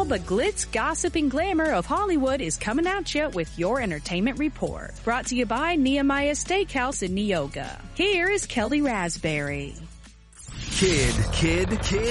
all the glitz, gossip, and glamour of Hollywood is coming at you with your entertainment report. Brought to you by Nehemiah Steakhouse in Neoga. Here is Kelly Raspberry. Kid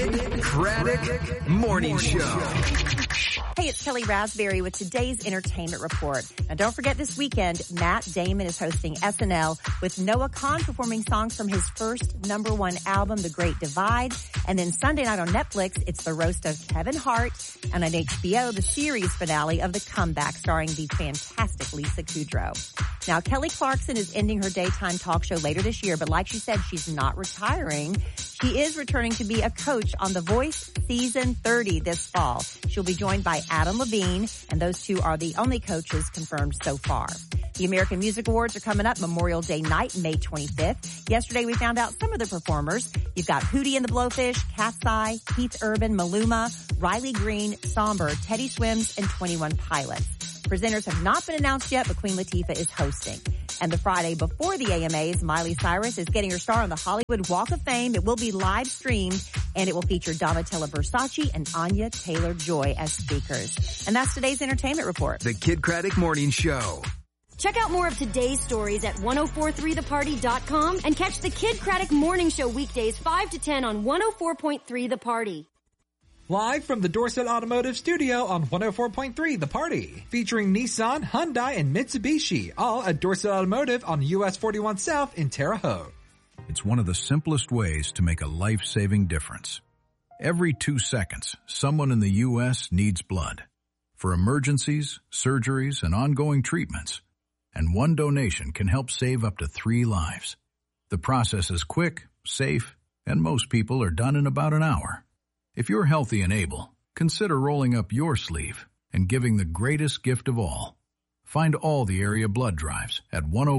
Craddock Morning Show. Hey, it's Kelly Raspberry with today's entertainment report. Now, don't forget this weekend, Matt Damon is hosting SNL with Noah Kahan performing songs from his first #1 album, The Great Divide. And then Sunday night on Netflix, it's the roast of Kevin Hart. And on HBO, the series finale of The Comeback starring the fantastic Lisa Kudrow. Now, Kelly Clarkson is ending her daytime talk show later this year, but like she said, she's not retiring. She is returning to be a coach on The Voice Season 30 this fall. She'll be joined by Adam Levine, and those two are the only coaches confirmed so far. The American Music Awards are coming up Memorial Day night, May 25th. Yesterday, we found out some of the performers. You've got Hootie and the Blowfish, Cat's Eye, Keith Urban, Maluma, Riley Green, Somber, Teddy Swims, and 21 Pilots. Presenters have not been announced yet, but Queen Latifah is hosting. And the Friday before the AMAs, Miley Cyrus is getting her start on the Hollywood Walk of Fame. It will be live streamed, and it will feature Donatella Versace and Anya Taylor-Joy as speakers. And that's today's entertainment report. The Kid Craddock Morning Show. Check out more of today's stories at 1043theparty.com and catch the Kid Craddock Morning Show weekdays 5 to 10 on 104.3 The Party. Live from the Dorset Automotive Studio on 104.3 The Party. Featuring Nissan, Hyundai, and Mitsubishi. All at Dorset Automotive on US 41 South in Terre Haute. It's one of the simplest ways to make a life-saving difference. Every 2 seconds, someone in the U.S. needs blood. For emergencies, surgeries, and ongoing treatments. And one donation can help save up to 3 lives. The process is quick, safe, and most people are done in about an hour. If you're healthy and able, consider rolling up your sleeve and giving the greatest gift of all. Find all the area blood drives at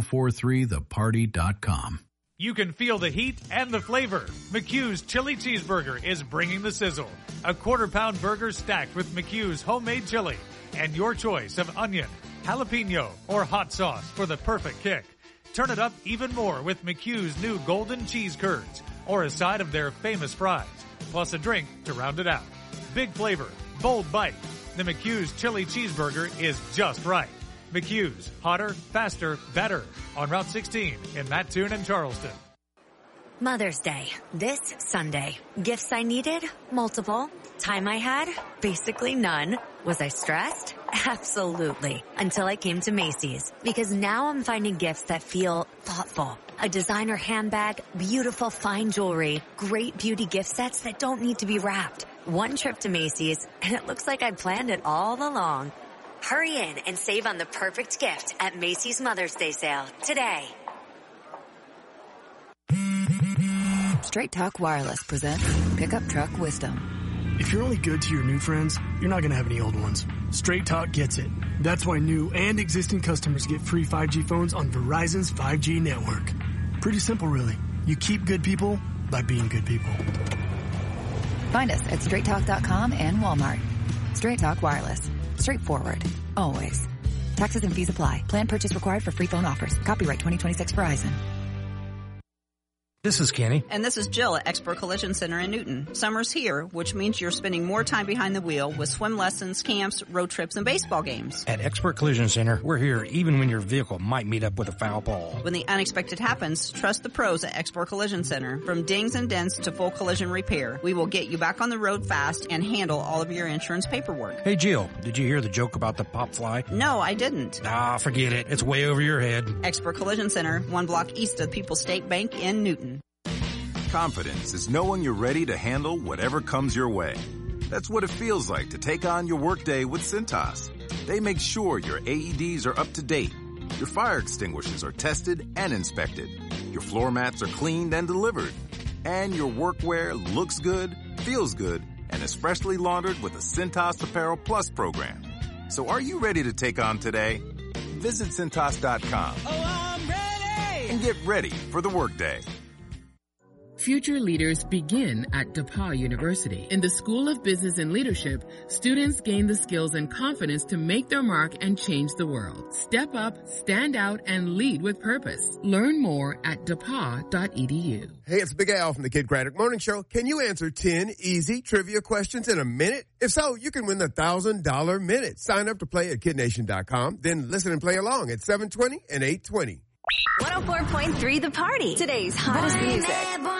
1043theparty.com. You can feel the heat and the flavor. McHugh's Chili Cheeseburger is bringing the sizzle. A quarter-pound burger stacked with McHugh's homemade chili and your choice of onion, jalapeno, or hot sauce for the perfect kick. Turn it up even more with McHugh's new golden cheese curds or a side of their famous fries, plus a drink to round it out. Big flavor, bold bite. The McHugh's Chili Cheeseburger is just right. McHugh's, hotter, faster, better. On Route 16 in Mattoon and Charleston. Mother's Day, this Sunday. Gifts I needed? Multiple. Time I had? Basically none. Was I stressed? Absolutely. Until I came to Macy's. Because now I'm finding gifts that feel thoughtful. A designer handbag, beautiful fine jewelry, great beauty gift sets that don't need to be wrapped. One trip to Macy's, and it looks like I planned it all along. Hurry in and save on the perfect gift at Macy's Mother's Day sale today. Straight Talk Wireless presents Pickup Truck Wisdom. If you're only good to your new friends, you're not going to have any old ones. Straight Talk gets it. That's why new and existing customers get free 5G phones on Verizon's 5G network. Pretty simple, really. You keep good people by being good people. Find us at straighttalk.com and Walmart. Straight Talk Wireless. Straightforward. Always. Taxes and fees apply. Plan purchase required for free phone offers. Copyright 2026 Verizon. This is Kenny. And this is Jill at Expert Collision Center in Newton. Summer's here, which means you're spending more time behind the wheel with swim lessons, camps, road trips, and baseball games. At Expert Collision Center, we're here even when your vehicle might meet up with a foul ball. When the unexpected happens, trust the pros at Expert Collision Center. From dings and dents to full collision repair, we will get you back on the road fast and handle all of your insurance paperwork. Hey, Jill, did you hear the joke about the pop fly? No, I didn't. Forget it. It's way over your head. Expert Collision Center, 1 block east of People's State Bank in Newton. Confidence is knowing you're ready to handle whatever comes your way. That's what it feels like to take on your workday with Cintas. They make sure your AEDs are up to date, your fire extinguishers are tested and inspected, your floor mats are cleaned and delivered, and your workwear looks good, feels good, and is freshly laundered with a Cintas Apparel Plus program. So are you ready to take on today? Visit Cintas.com and get ready for the workday. Future leaders begin at DePauw University. In the School of Business and Leadership, students gain the skills and confidence to make their mark and change the world. Step up, stand out, and lead with purpose. Learn more at DePauw.edu. Hey, it's Big Al from the Kid Craddock Morning Show. Can you answer 10 easy trivia questions in a minute? If so, you can win the $1,000 minute. Sign up to play at KidNation.com, then listen and play along at 7:20 and 8:20. 104.3 The Party. Today's hottest music.